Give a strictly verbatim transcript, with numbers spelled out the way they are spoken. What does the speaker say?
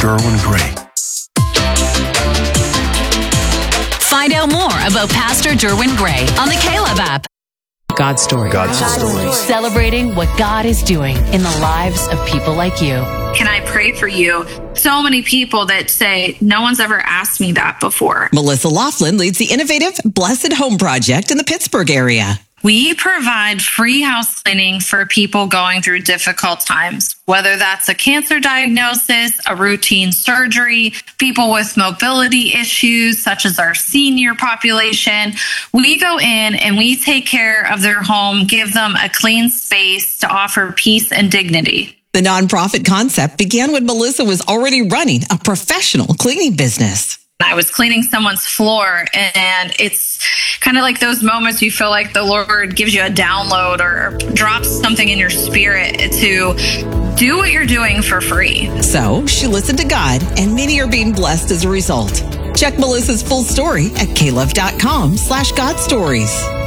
Derwin Gray. Find out more about Pastor Derwin Gray on the Caleb app. God Story. God's Stories. Celebrating what God is doing in the lives of people like you. Can I pray for you? So many people that say, no one's ever asked me that before. Melissa Laughlin leads the innovative Blessed Home Project in the Pittsburgh area. We provide free house cleaning for people going through difficult times, whether that's a cancer diagnosis, a routine surgery, people with mobility issues, such as our senior population. We go in and we take care of their home, give them a clean space to offer peace and dignity. The nonprofit concept began when Melissa was already running a professional cleaning business. I was cleaning someone's floor, and it's kind of like those moments you feel like the Lord gives you a download or drops something in your spirit to do what you're doing for free. So she listened to God, and many are being blessed as a result. Check Melissa's full story at caleb.com slash God Stories.